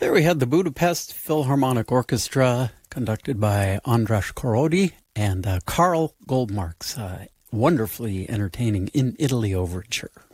There we had the Budapest Philharmonic Orchestra, conducted by Andras Korody and Karl Goldmark's wonderfully entertaining In Italy overture.